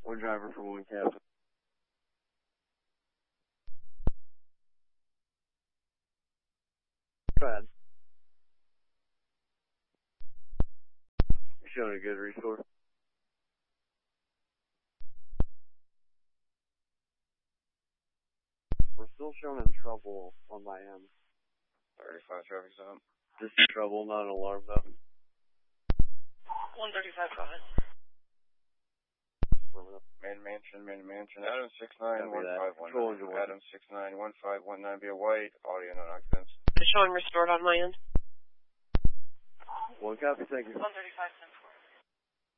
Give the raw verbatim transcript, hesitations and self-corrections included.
One driver for one cab. Bad. You're showing a good restore. We're still showing in trouble on my end. thirty-five traffic stop. Just trouble, not an alarm though. one thirty-five, go ahead. Main mansion, main mansion. Adam six nine one five one nine. Adam six nine one five one nine. Be a white. Audio non occupants. Showing restored on my end. One copy, thank you. one thirty-five,